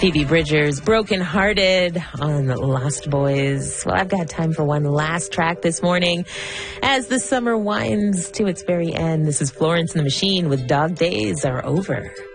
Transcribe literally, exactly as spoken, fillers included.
Phoebe Bridgers, Broken Hearted on Lost Boys. Well, I've got time for one last track this morning as the summer winds to its very end. This is Florence and the Machine with Dog Days Are Over.